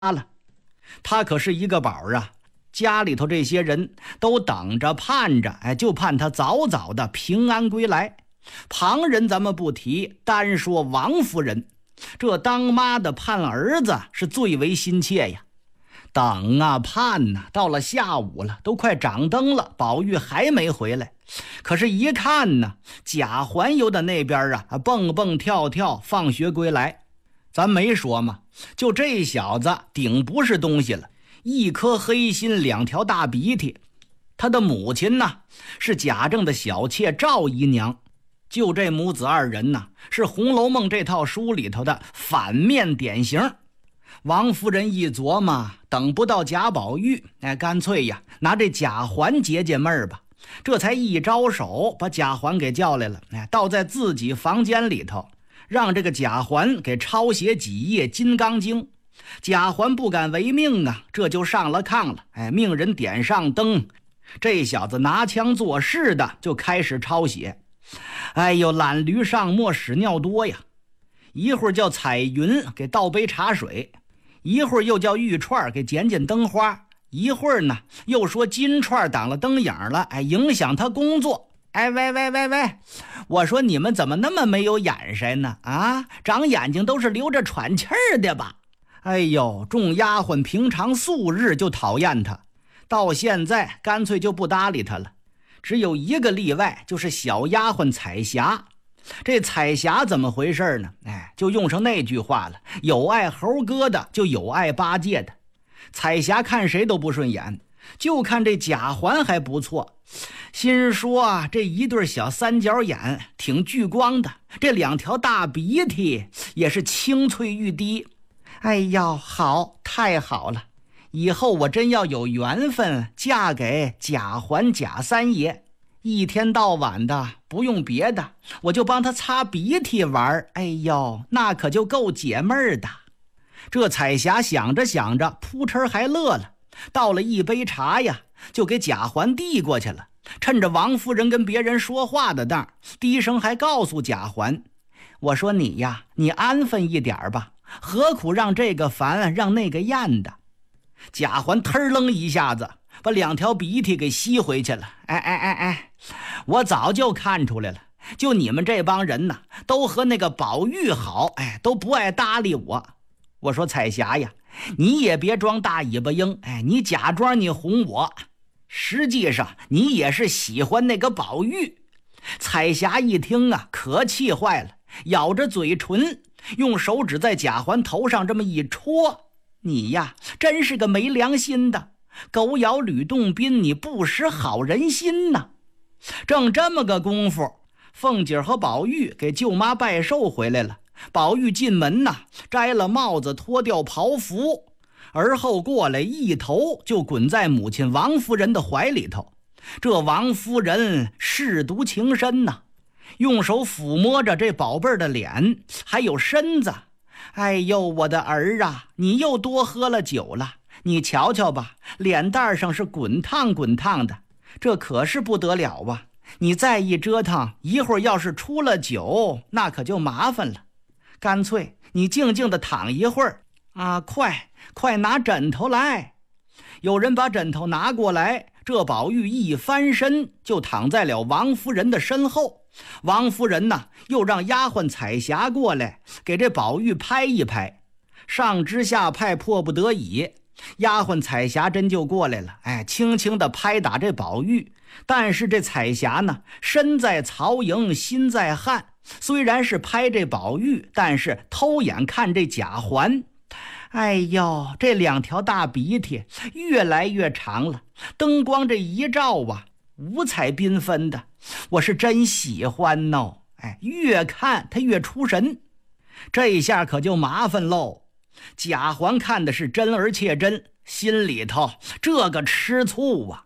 了。他可是一个宝啊，家里头这些人都等着盼着，就盼他早早的平安归来。旁人咱们不提，单说王夫人，这当妈的盼儿子是最为心切呀。等啊盼啊，到了下午了，都快掌灯了，宝玉还没回来。可是一看呢，贾环游的那边啊，蹦蹦跳跳放学归来。咱没说嘛，就这小子顶不是东西了，一颗黑心，两条大鼻涕。他的母亲呢，是贾政的小妾赵姨娘。就这母子二人呢，是《红楼梦》这套书里头的反面典型。王夫人一琢磨，等不到贾宝玉，干脆呀，拿这贾环解解闷儿吧。这才一招手，把贾环给叫来了，倒在自己房间里头，让这个贾环给抄写几页《金刚经》。贾环不敢违命啊，这就上了炕了，命人点上灯。这小子拿腔作势的就开始抄写。哎呦，懒驴上磨屎尿多呀！一会儿叫彩云给倒杯茶水，一会儿又叫玉串给剪剪灯花，一会儿呢又说金串挡了灯影了，影响他工作。喂，我说你们怎么那么没有眼神呢？长眼睛都是留着喘气儿的吧？哎呦，众丫鬟平常素日就讨厌他，到现在干脆就不搭理他了。只有一个例外，就是小丫鬟彩霞。这彩霞怎么回事呢？就用上那句话了，有爱猴哥的就有爱八戒的。彩霞看谁都不顺眼，就看这贾环还不错，心说这一对小三角眼挺聚光的，这两条大鼻涕也是清脆欲滴。哎呀，好，太好了，以后我真要有缘分嫁给贾环贾三爷，一天到晚的不用别的，我就帮他擦鼻涕玩。哎呦，那可就够解闷儿的。这彩霞想着想着，扑哧还乐了，倒了一杯茶呀，就给贾环递过去了。趁着王夫人跟别人说话的当，低声还告诉贾环：我说你呀，你安分一点吧，何苦让这个烦让那个厌的。贾环腾楞一下子把两条鼻涕给吸回去了。我早就看出来了，就你们这帮人呐，都和那个宝玉好，都不爱搭理我。我说彩霞呀，你也别装大尾巴鹰，你假装你哄我，实际上你也是喜欢那个宝玉。彩霞一听啊，可气坏了，咬着嘴唇，用手指在贾环头上这么一戳：你呀，真是个没良心的，狗咬吕洞宾，你不识好人心呐！正这么个功夫，凤姐和宝玉给舅妈拜寿回来了。宝玉进门呐，摘了帽子，脱掉袍服，而后过来一头就滚在母亲王夫人的怀里头。这王夫人舐犊情深呐，用手抚摸着这宝贝儿的脸还有身子。哎呦，我的儿啊，你又多喝了酒了，你瞧瞧吧，脸蛋上是滚烫滚烫的，这可是不得了啊！你再一折腾，一会儿要是出了酒，那可就麻烦了。干脆你静静的躺一会儿啊！快拿枕头来！有人把枕头拿过来，这宝玉一翻身就躺在了王夫人的身后。王夫人呢，又让丫鬟彩霞过来给这宝玉拍一拍。上肢下派，迫不得已，丫鬟彩霞真就过来了，轻轻地拍打这宝玉。但是这彩霞呢，身在曹营心在汉，虽然是拍这宝玉，但是偷眼看这贾环。哎呦，这两条大鼻涕越来越长了，灯光这一照啊，五彩缤纷的，我是真喜欢哦。越看他越出神。这一下可就麻烦喽。贾环看的是真而且真，心里头这个吃醋啊。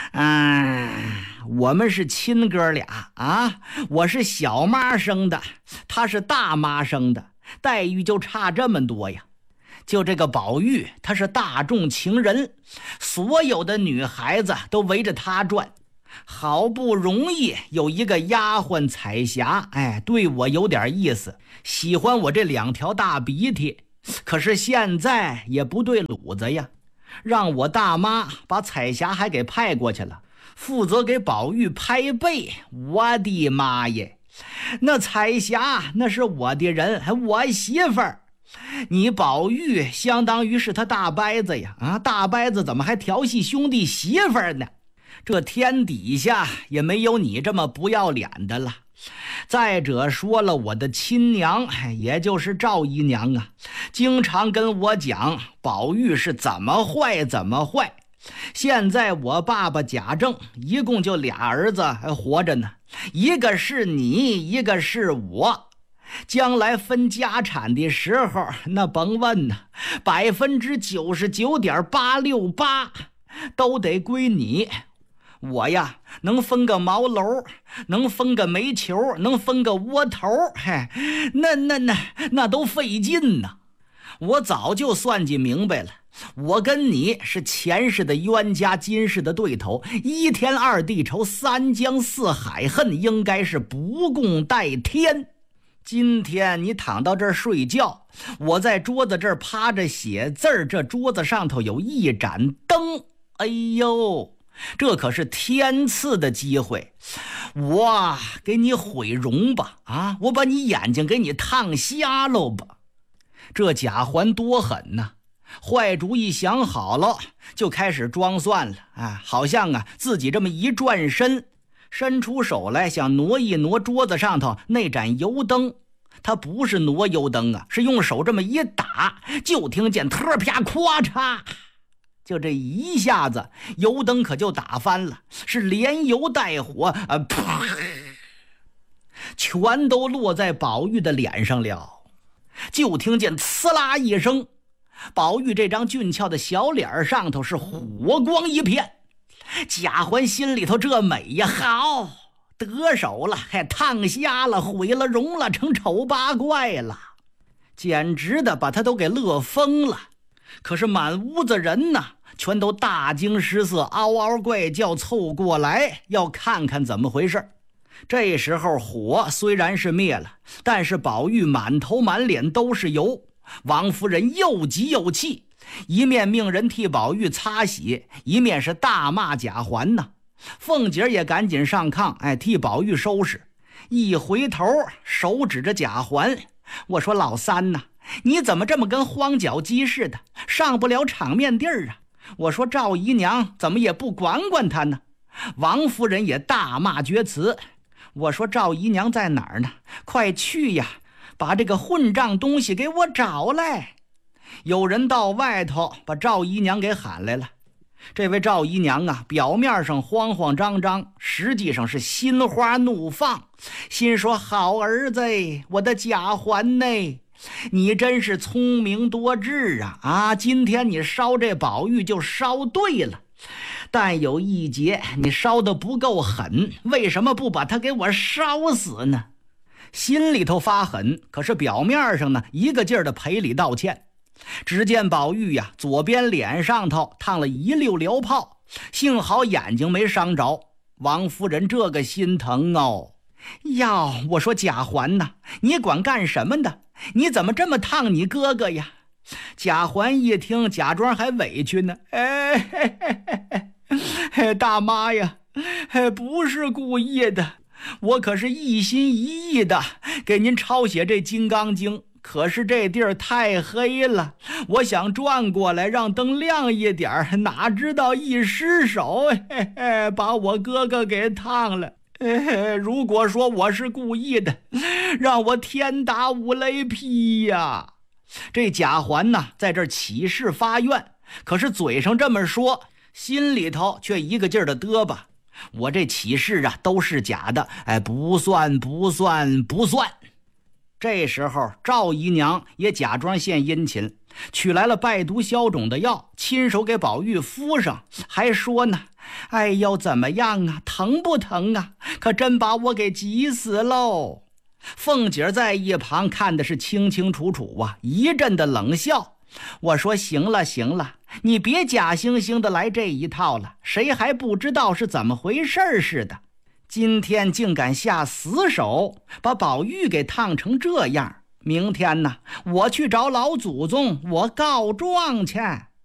我们是亲哥俩啊，我是小妈生的，他是大妈生的，待遇就差这么多呀。就这个宝玉，他是大众情人，所有的女孩子都围着他转。好不容易有一个丫鬟彩霞，对我有点意思，喜欢我这两条大鼻涕， 可是现在也不对路子呀，让我大妈把彩霞还给派过去了，负责给宝玉拍背。我的妈耶，那彩霞那是我的人，我媳妇儿，你宝玉相当于是他大伯子呀，大伯子怎么还调戏兄弟媳妇儿呢？这天底下也没有你这么不要脸的了。再者说了，我的亲娘也就是赵姨娘啊，经常跟我讲宝玉是怎么坏怎么坏。现在我爸爸贾政一共就俩儿子还活着呢，一个是你，一个是我。将来分家产的时候，那甭问呢，99.868%都得归你。我呀，能分个毛楼，能分个煤球，能分个窝头，那都费劲呢。我早就算计明白了，我跟你是前世的冤家，今世的对头，一天二地仇，三江四海恨，应该是不共戴天。今天你躺到这儿睡觉，我在桌子这儿趴着写字儿，这桌子上头有一盏灯，哎呦，这可是天赐的机会，我给你毁容吧，我把你眼睛给你烫瞎喽吧。这贾环多狠呐，坏主意想好了就开始装蒜了，好像自己这么一转身，伸出手来想挪一挪桌子上头那盏油灯。他不是挪油灯是用手这么一打，就听见特啪咵嚓，就这一下子油灯可就打翻了，是连油带火，全都落在宝玉的脸上了。就听见呲啦一声，宝玉这张俊俏的小脸上头是火光一片。贾环心里头这美呀，好得手了，还烫瞎了，毁了容了，成丑八怪了，简直的把他都给乐疯了。可是满屋子人呢，全都大惊失色，嗷嗷怪叫，凑过来要看看怎么回事。这时候火虽然是灭了，但是宝玉满头满脸都是油。王夫人又急又气，一面命人替宝玉擦洗，一面是大骂贾环呢。凤姐也赶紧上炕，替宝玉收拾。一回头，手指着贾环，我说老三呐，你怎么这么跟荒脚鸡似的，上不了场面地儿啊？我说赵姨娘怎么也不管管他呢？王夫人也大骂绝词。我说赵姨娘在哪儿呢？快去呀，把这个混账东西给我找来。有人到外头把赵姨娘给喊来了。这位赵姨娘表面上慌慌张张，实际上是心花怒放，心说好儿子，我的贾环呢，你真是聪明多智今天你烧这宝玉就烧对了，但有一节你烧得不够狠，为什么不把他给我烧死呢？心里头发狠，可是表面上呢一个劲儿的赔礼道歉。只见宝玉左边脸上头烫了一溜燎泡，幸好眼睛没伤着。王夫人这个心疼哦。我说贾环呐，你管干什么的？你怎么这么烫你哥哥呀？贾环一听，假装还委屈呢。大妈呀，不是故意的，我可是一心一意的给您抄写这《金刚经》，可是这地儿太黑了，我想转过来让灯亮一点，哪知道一失手，把我哥哥给烫了。如果说我是故意的，让我天打五雷劈呀！这贾环在这儿起誓发愿，可是嘴上这么说，心里头却一个劲儿的嘚吧。我这起誓都是假的，不算。这时候赵姨娘也假装献殷勤，取来了败毒消肿的药，亲手给宝玉敷上，还说呢，哎呦怎么样疼不疼可真把我给急死喽。凤姐在一旁看的是清清楚楚一阵的冷笑。我说行了，你别假惺惺的来这一套了，谁还不知道是怎么回事似的。今天竟敢下死手，把宝玉给烫成这样， 明天呢，我去找老祖宗，我告状去。